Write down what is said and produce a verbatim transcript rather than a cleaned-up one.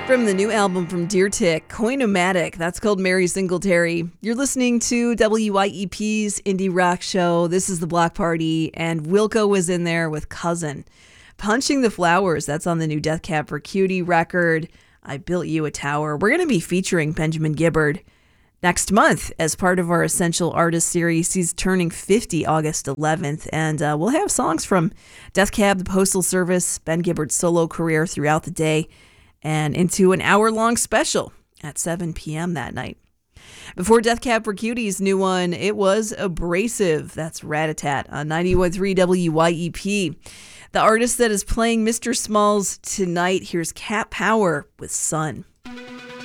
From the new album from Deer Tick, Coinomatic, that's called Mary Singletary. You're listening to W I E P's Indie Rock Show. This is The Block Party, and Wilco was in there with Cousin. Punching the Flowers, that's on the new Death Cab for Cutie record. I Built You a Tower. We're going to be featuring Benjamin Gibbard next month as part of our Essential Artist series. He's turning fifty August eleventh, and uh, we'll have songs from Death Cab, the Postal Service, Ben Gibbard's solo career throughout the day, and into an hour-long special at seven p.m. that night. Before Death Cab for Cutie's new one, it was Abrasive. That's Rat-a-tat on ninety-one point three W Y E P. The artist that is playing Mister Smalls tonight, here's Cat Power with Sun.